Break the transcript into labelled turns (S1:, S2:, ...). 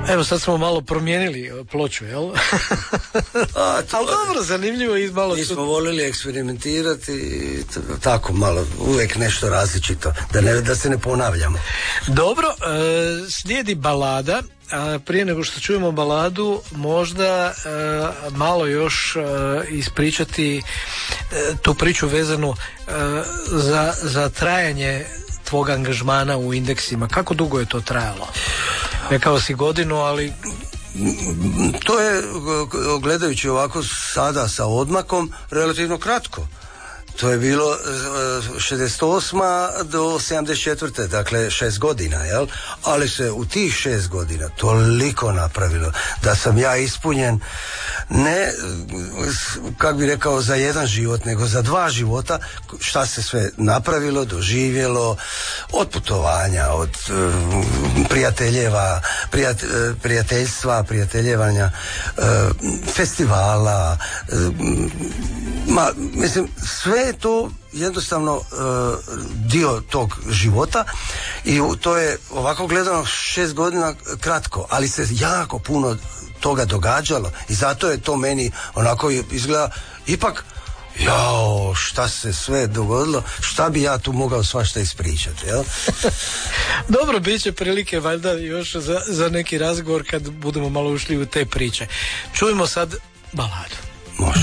S1: Evo sad smo malo promijenili ploču, jel? Ali dobro, zanimljivo i malo...
S2: Mi smo volili eksperimentirati i tako malo, uvijek nešto različito, da se ne ponavljamo.
S1: Dobro, slijedi balada. Prije nego što čujemo baladu, možda malo još ispričati tu priču vezanu za trajanje tvog angažmana u Indeksima. Kako dugo je to trajalo? Rekao si godinu, ali...
S2: To je, gledajući ovako sada sa odmakom, relativno kratko. To je bilo 68. do 74. Dakle 6 godina, jel? Ali se u tih 6 godina toliko napravilo da sam ja ispunjen ne, kako bi rekao, za jedan život, nego za 2 života, šta se sve napravilo, doživjelo, od putovanja, od prijateljstva, prijateljevanja, festivala, mislim, sve je to jednostavno dio tog života i to je ovako gledano 6 godina kratko, ali se jako puno toga događalo i zato je to meni onako izgleda ipak jao, šta se sve dogodilo, šta bi ja tu mogao svašta ispričati, jel?
S1: Dobro, bit će prilike valjda još za neki razgovor kad budemo malo ušli u te priče. Čujemo sad baladu.
S2: Može.